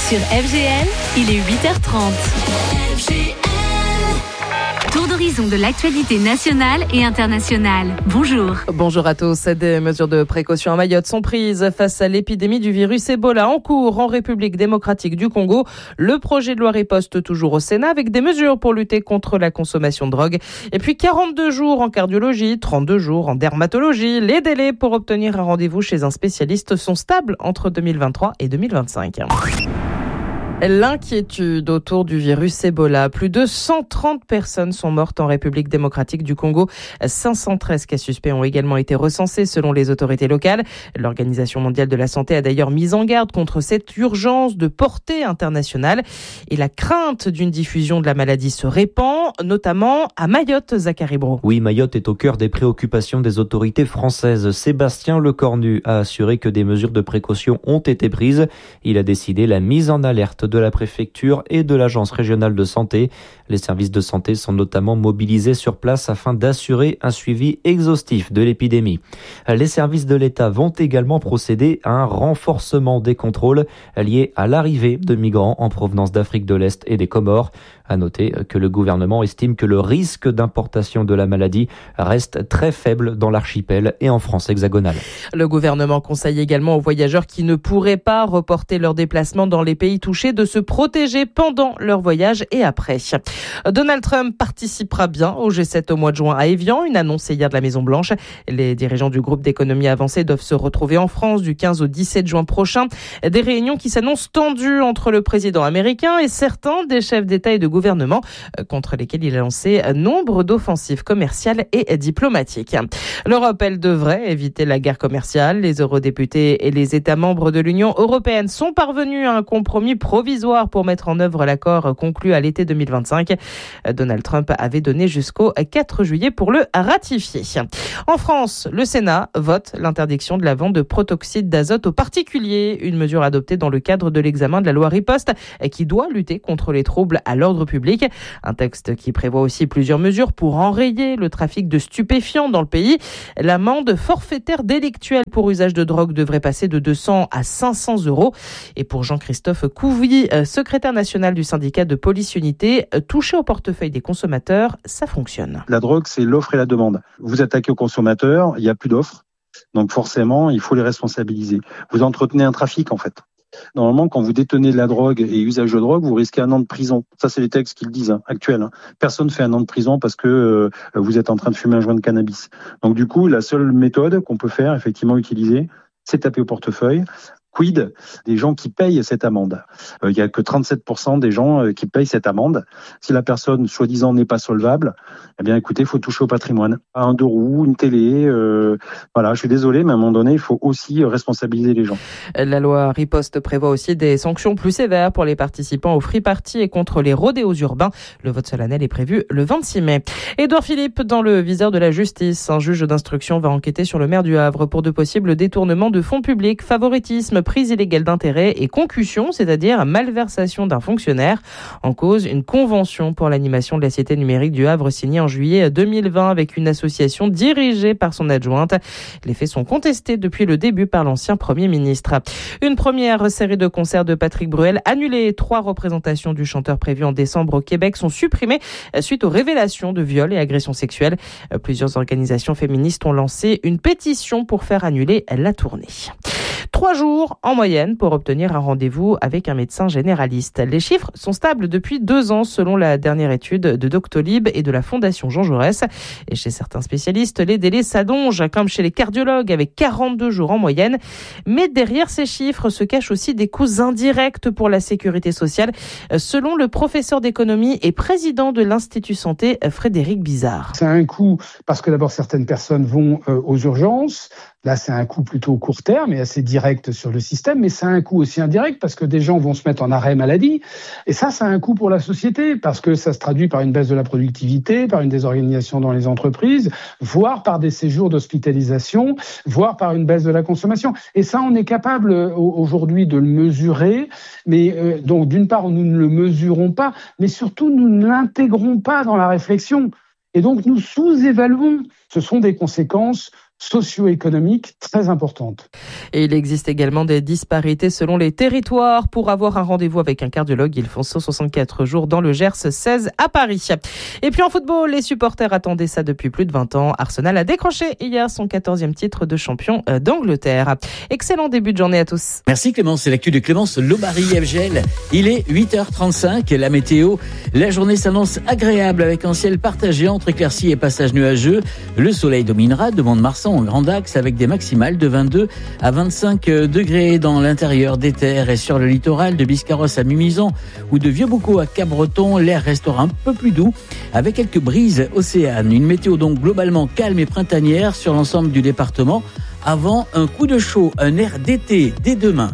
Sur FGN, il est 8h30. Tour d'horizon de l'actualité nationale et internationale. Bonjour. Bonjour à tous. Des mesures de précaution à Mayotte sont prises face à l'épidémie du virus Ebola en cours en République démocratique du Congo. Le projet de loi riposte toujours au Sénat avec des mesures pour lutter contre la consommation de drogue. Et puis 42 jours en cardiologie, 32 jours en dermatologie. Les délais pour obtenir un rendez-vous chez un spécialiste sont stables entre 2023 et 2025. L'inquiétude autour du virus Ebola. Plus de 130 personnes sont mortes en République démocratique du Congo. 513 cas suspects ont également été recensés selon les autorités locales. L'Organisation mondiale de la santé a d'ailleurs mis en garde contre cette urgence de portée internationale. Et la crainte d'une diffusion de la maladie se répand, notamment à Mayotte, Zachary Brault. Oui, Mayotte est au cœur des préoccupations des autorités françaises. Sébastien Lecornu a assuré que des mesures de précaution ont été prises. Il a décidé la mise en alerte de la préfecture et de l'agence régionale de santé. Les services de santé sont notamment mobilisés sur place afin d'assurer un suivi exhaustif de l'épidémie. Les services de l'État vont également procéder à un renforcement des contrôles liés à l'arrivée de migrants en provenance d'Afrique de l'Est et des Comores. À noter que le gouvernement estime que le risque d'importation de la maladie reste très faible dans l'archipel et en France hexagonale. Le gouvernement conseille également aux voyageurs qui ne pourraient pas reporter leur déplacement dans les pays touchés de se protéger pendant leur voyage et après. Donald Trump participera bien au G7 au mois de juin à Évian, une annonce hier de la Maison-Blanche. Les dirigeants du groupe d'économie avancée doivent se retrouver en France du 15 au 17 juin prochain. Des réunions qui s'annoncent tendues entre le président américain et certains des chefs d'État et de gouvernement contre lesquels il a lancé nombre d'offensives commerciales et diplomatiques. L'Europe, elle devrait éviter la guerre commerciale. Les eurodéputés et les États membres de l'Union européenne sont parvenus à un compromis provisoire pour mettre en œuvre l'accord conclu à l'été 2025. Donald Trump avait donné jusqu'au 4 juillet pour le ratifier. En France, le Sénat vote l'interdiction de la vente de protoxyde d'azote aux particuliers, une mesure adoptée dans le cadre de l'examen de la loi riposte qui doit lutter contre les troubles à l'ordre public. Un texte qui prévoit aussi plusieurs mesures pour enrayer le trafic de stupéfiants dans le pays. L'amende forfaitaire délictuelle pour usage de drogue devrait passer de 200 à 500 euros. Et pour Jean-Christophe Couvy, secrétaire national du syndicat de police unité, touché au portefeuille des consommateurs, ça fonctionne. La drogue, c'est l'offre et la demande. Vous attaquez aux consommateurs, il n'y a plus d'offres. Donc forcément, il faut les responsabiliser. Vous entretenez un trafic en fait. Normalement, quand vous détenez de la drogue et usage de drogue, vous risquez 1 an de prison. Ça, c'est les textes qui le disent, actuels. Personne ne fait 1 an de prison parce que vous êtes en train de fumer un joint de cannabis. Donc du coup, la seule méthode qu'on peut faire, effectivement, utiliser, c'est taper au portefeuille. Quid des gens qui payent cette amende? Il y a que 37% des gens qui payent cette amende. Si la personne, soi-disant, n'est pas solvable, eh bien, écoutez, il faut toucher au patrimoine. Un 2 roues, une télé, voilà, je suis désolé, mais à un moment donné, il faut aussi responsabiliser les gens. La loi riposte prévoit aussi des sanctions plus sévères pour les participants aux free parties et contre les rodéos urbains. Le vote solennel est prévu le 26 mai. Édouard Philippe, dans le viseur de la justice, un juge d'instruction va enquêter sur le maire du Havre pour de possibles détournements de fonds publics, favoritisme, prise illégale d'intérêt et concussion, c'est-à-dire malversation d'un fonctionnaire. En cause, une convention pour l'animation de la Cité numérique du Havre signée en juillet 2020 avec une association dirigée par son adjointe. Les faits sont contestés depuis le début par l'ancien Premier ministre. Une première série de concerts de Patrick Bruel annulée. 3 représentations du chanteur prévues en décembre au Québec sont supprimées suite aux révélations de viols et agressions sexuelles. Plusieurs organisations féministes ont lancé une pétition pour faire annuler la tournée. 3 jours en moyenne pour obtenir un rendez-vous avec un médecin généraliste. Les chiffres sont stables depuis 2 ans selon la dernière étude de Doctolib et de la Fondation Jean Jaurès. Et chez certains spécialistes, les délais s'allongent comme chez les cardiologues avec 42 jours en moyenne. Mais derrière ces chiffres se cachent aussi des coûts indirects pour la sécurité sociale selon le professeur d'économie et président de l'Institut Santé, Frédéric Bizard. C'est un coût parce que d'abord certaines personnes vont aux urgences. Là, c'est un coût plutôt court terme et assez direct sur le système, mais c'est un coût aussi indirect parce que des gens vont se mettre en arrêt maladie. Et ça a un coût pour la société parce que ça se traduit par une baisse de la productivité, par une désorganisation dans les entreprises, voire par des séjours d'hospitalisation, voire par une baisse de la consommation. Et ça, on est capable aujourd'hui de le mesurer. Mais donc, d'une part, nous ne le mesurons pas, mais surtout, nous ne l'intégrons pas dans la réflexion. Et donc, nous sous-évaluons. Ce sont des conséquences socio-économique très importante. Et il existe également des disparités selon les territoires. Pour avoir un rendez-vous avec un cardiologue, il faut 164 jours dans le Gers, 16 à Paris. Et puis en football, les supporters attendaient ça depuis plus de 20 ans. Arsenal a décroché hier son 14e titre de champion d'Angleterre. Excellent début de journée à tous. Merci Clémence, c'est l'actu de Clémence Lobary-Evgel. Il est 8h35, la météo. La journée s'annonce agréable avec un ciel partagé entre éclaircies et passages nuageux. Le soleil dominera de Mont-de-Marsan en grand axe avec des maximales de 22 à 25 degrés dans l'intérieur des terres et sur le littoral de Biscarrosse à Mimizan ou de Vieux-Boucau à Cap-Breton. L'air restera un peu plus doux avec quelques brises océanes. Une météo donc globalement calme et printanière sur l'ensemble du département avant un coup de chaud, un air d'été dès demain.